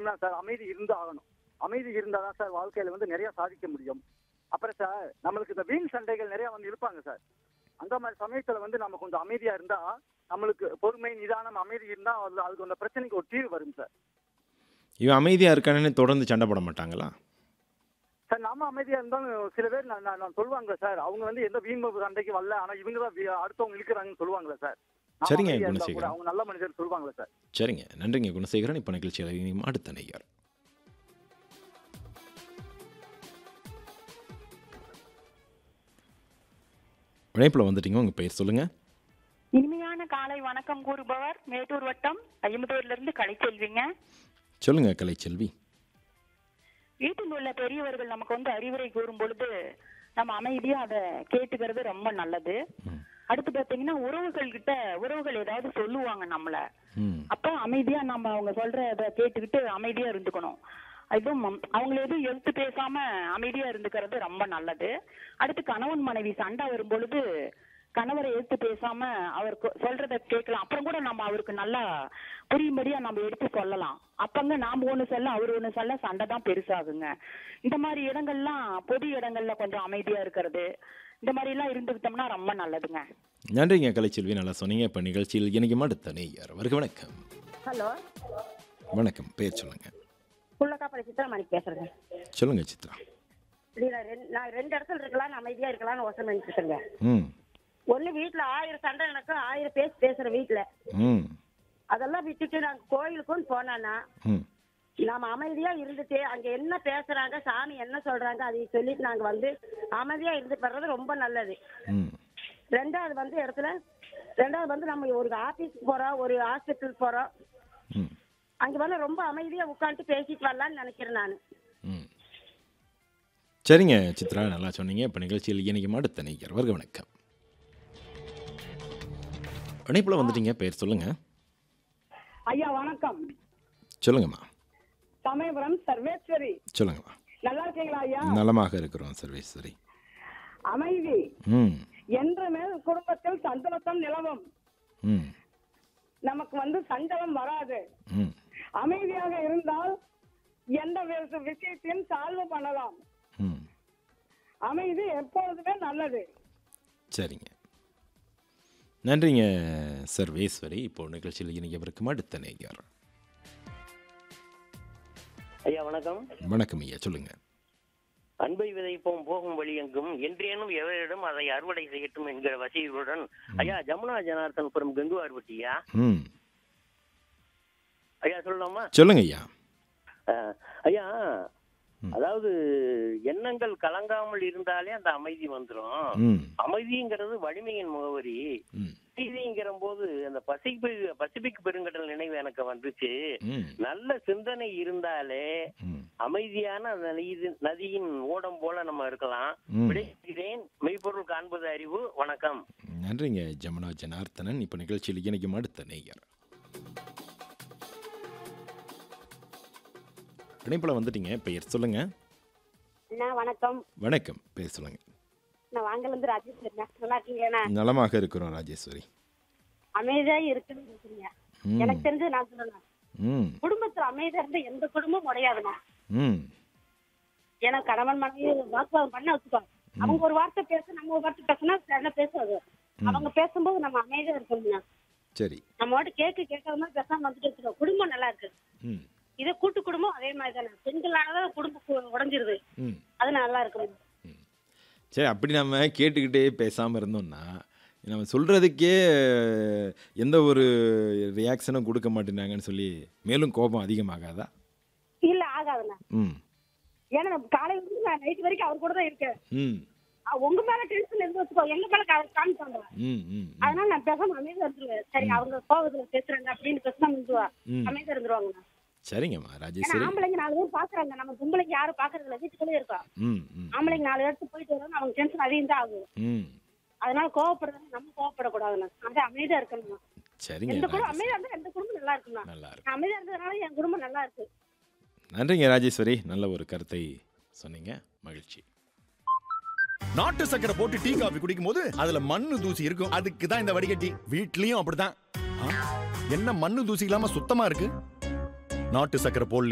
தான் சார் அமைதி இருந்தாகணும். அமைதி இருந்தால் தான் சார் வாழ்க்கையில வந்து நிறைய சாதிக்க முடியும். அப்புறம் சார் நம்மளுக்கு இந்த வீண் சண்டைகள் நிறைய வந்து இருப்பாங்க சார். அந்த மாதிரி சமயத்துல வந்து நம்ம கொஞ்சம் அமைதியா இருந்தா நம்மளுக்கு பொறுமை நிதானம் அமைதி இருந்தா அதுக்கு அந்த பிரச்சனைக்கு ஒரு தீர்வு வரும் சார். இவன் அமைதியாக இருக்கானே தொடர்ந்து சண்டை போட மாட்டாங்களா? சார் நாம அமைதியா இருந்தாலும் சில பேர் நான் சொல்லுவாங்க சார், அவங்க வந்து எந்த வீண் சண்டைக்கு வரல, ஆனா இவங்க தான் அடுத்தவங்க இழுக்கிறாங்கன்னு சொல்லுவாங்களே சார். நாம சரிங்க அமைதியா இருந்தா கூட குணசேகரன். அவங்க நல்ல மனிதர் சொல்லுவாங்களே சார். சரிங்க, நன்றிங்க குணசேகரன். இப்போ நிகழ்ச்சியில் அடுத்த நேயர். இணைப்பில் வந்துட்டீங்க, உங்கள் பெயர் சொல்லுங்கள். இனிமையான காலை வணக்கம் கூறுபவர் மேட்டூர் வட்டம் ஐம்பத்தூர்ல இருந்து கலைச்செல்விங்க. சொல்லுங்கள் கலைச்செல்வி. வீட்டில் உள்ள பெரியவர்கள் நமக்கு வந்து அறிவுரை கூறும் பொழுது நம்ம அமைதியா அதை கேட்டுக்கிறது ரொம்ப நல்லது. அடுத்து பாத்தீங்கன்னா உறவுகள் ஏதாவது சொல்லுவாங்க நம்மள, அப்போ அமைதியா நம்ம அவங்க சொல்றத கேட்டுக்கிட்டு அமைதியா இருந்துக்கணும். இதுவும் அவங்கள எதுவும் எழுத்து பேசாம அமைதியா இருந்துக்கிறது ரொம்ப நல்லது. அடுத்து கணவன் மனைவி சண்டை வரும் பொழுது கணவரை எடுத்து பேசாம அவர் சொல்றத கேட்கலாம். அப்புறம் கூட நம்ம அவருக்கு நல்லா புரியும்படியா நம்ம எடுத்து சொல்லலாம். அப்பங்க நாம ஒண்ணு சொல்ல அவர் ஒண்ணு சொல்ல சண்டை தான் பெருசாகுங்க. இந்த மாதிரி இடங்கள்லாம் பொது இடங்கள்ல கொஞ்சம் அமைதியா இருக்கிறது, இந்த மாதிரி எல்லாம் இருந்துக்கிட்டோம்னா ரொம்ப நல்லதுங்க. நன்றிங்க கலைச்செல்வி, நல்லா சொன்னீங்க. இப்போ நிகழ்ச்சியில் இணைக்கும் அடுத்த நேயர். வருக வணக்கம். ஹலோ வணக்கம், பேர் சொல்லுங்க. புள்ளக்காப்பளை சித்ரா மணி பேசுறேங்க. சொல்லுங்க சித்ரா. நான் 2 இடத்துல இருக்கலாம், அமைதியா இருக்கலாம்னு யோசனை பண்ணிட்டு இருக்கேங்க. ஒண்ணு வீட்டுல 1000 சண்டை நடக்கும், 1000 பேசுற வீட்டுல அதெல்லாம் விட்டுட்டு நாங்க கோயிலுக்கும் போனானா நாம அமைதியா இருந்துட்டு அங்க என்ன பேசுறாங்க, சாமி என்ன சொல்றாங்க அதை சொல்லிட்டு நாங்க வந்து அமைதியா இருந்து வர்றது ரொம்ப நல்லது. ரெண்டாவது வந்து நம்ம ஒரு ஆபீஸ்க்கு போறோம், ஒரு ஹாஸ்பிட்டல் போறோம், அங்க வந்து ரொம்ப அமைதியா உட்காந்துட்டு பேசிட்டு வரலாம்னு நினைக்கிறேன் நான். சரிங்க சித்ரா, நல்லா சொன்னீங்க. இப்போ நிகழ்ச்சியில் இணைக்கும் அடுத்த நேயர். வருக வணக்கம். இணைப்புல வந்துட்டீங்க, பேர் சொல்லுங்க. ஐயா வணக்கம். சொல்லுங்கம்மா. சமயபுரம் சர்வேஸ்வரி. சொல்லுங்கம்மா. நல்லா இருக்கீங்களா ஐயா? நலமாக இருக்கிறோம் சர்வேஸ்வரி. அமைதி என்றுமே குடும்பத்தில் சந்தோஷம் நிலவும். நமக்கு வந்து சஞ்சலம் வராது. அமைதியாக இருந்தால் எந்த விஷயத்தையும் சால்வ் பண்ணலாம். அமைதி எப்பொழுதுமே நல்லது. சரிங்க, நன்றிங்க சர்வேஸ்வரி. இப்போ நிகழ்ச்சியில் இணையவருக்கும் அடுத்த நேயர். ஐயா வணக்கம். வணக்கம் ஐயா, சொல்லுங்க. அன்பை விதைப்போம் போகும் வழி எங்கும் என்றேனும் எவரிடம் அதை அறுவடை செய்யட்டும் என்கிற வசதியுடன் ஐயா ஜமுனா ஜனார்த்தன் புறம் கங்குவார்பட்டியா ஐயா சொல்லலாமா? சொல்லுங்க ஐயா. ஐயா அதாவது எண்ணங்கள் கலங்காமல் இருந்தாலே அந்த அமைதி வந்துடும். அமைதிங்கிறது வலிமையின் முகவரி. அமைதிங்கிற போது அந்த பசிபிக் பெருங்கடல் நினைவு எனக்கு வந்துச்சு. நல்ல சிந்தனை இருந்தாலே அமைதியான நதியின் ஓடம் போல நம்ம இருக்கலாம். விடைகிறேன். மெய்ப்பொருள் காண்பது அறிவு. வணக்கம். நன்றிங்க ஜமுனா ஜனார்த்தனன். இப்போ நிகழ்ச்சியில் இணைக்கும் அடுத்த நேயர். இணைப்புல வந்துட்டீங்க, பெயர் சொல்லுங்க. வணக்கம். வணக்கம், பேர் சொல்லுங்க. நான் வாங்கலேருந்து ராஜேஸ்வரி. நல்லா இருக்கீங்க? நலமாக இருக்கிறோம் ராஜேஸ்வரி. அமைதியா இருக்குன்னு எனக்கு தெரிஞ்சு நான் சொல்லணும். குடும்பத்துல அமைதியா இருந்து எந்த குடும்பமும் உடையாதுமா. ஏன்னா கணவன் மனைவி வாக்குவாதம் பண்ண வச்சுக்கோங்க. அவங்க ஒரு வார்த்தை பேச, நம்ம ஒரு வார்த்தை பேசினா என்ன பேசுவாங்க. அவங்க பேசும்போது நம்ம அமைதியா இருக்கணும். சரி, நம்ம மட்டும் கேட்காத மாதிரி பேசாம வந்துட்டு இருக்கோம். குடும்பம் நல்லா இருக்கு. இதே கூட்டு குடும்பம் அதே மாதிரி தானே. பெண்களானதான் குடும்பம் உடஞ்சிருது. அது நல்லா இருக்கும். சரி, அப்படி நம்ம கேட்டுக்கிட்டே பேசாமல் இருந்தோம்னா நம்ம சொல்கிறதுக்கே எந்த ஒரு ரியாக்ஷனும் கொடுக்க மாட்டேங்கிறாங்கன்னு சொல்லி மேலும் கோபம் அதிகமாகாதா? இல்ல ஆகாதுண்ணா. ஏன்னா காலையில நான் நைட் வரைக்கும் அவர் கூட தான் இருக்கேன். உங்க மேல டென்ஷன் இருந்து வச்சுக்கோ, எங்க மேல காமிச்சாங்க. அதனால நான் பேசாம அமைதியா இருந்துருவேன். சரி அவங்க கோபத்துல பேசுறாங்க அப்படின்னு பேசினா முடிஞ்சுவா அமைதியா இருந்துருவாங்க. சரிங்கம்மா ராஜேஸ்வரி. ஆம்பளைங்க 4 பேர் பாக்குறாங்க, நம்ம பொம்பளைங்க யாரும் பாக்குறது இல்ல, வீட்டுக்குள்ளே இருக்கோம். ஆம்பளைங்க 4 இடத்துக்கு போயிட்டு வரோம், அவங்க டென்ஷன் அதிகம் தான் ஆகும். அதனால கோவப்படுறது நம்ம கோவப்படக்கூடாதுண்ணா. அதே அமைதியா இருக்கணும். சரிங்க, எந்த குடும்பம் அமைதியா இருந்தா எந்த குடும்பம் நல்லா இருக்குண்ணா. அமைதியா இருந்ததுனால என் குடும்பம் நல்லா இருக்கு. நன்றிங்க ராஜேஸ்வரி, நல்ல ஒரு கருத்தை சொன்னீங்க, மகிழ்ச்சி. நாட்டு சக்கரை போட்டு டீ காபி குடிக்கும் போது அதுல மண்ணு தூசி இருக்கும். அதுக்கு தான் இந்த வடிகட்டி. வீட்லயும் அப்படிதான். என்ன மண்ணு தூசி இல்லாம சுத்தமா இருக்கு? நாட்டு சக்கரை போடல.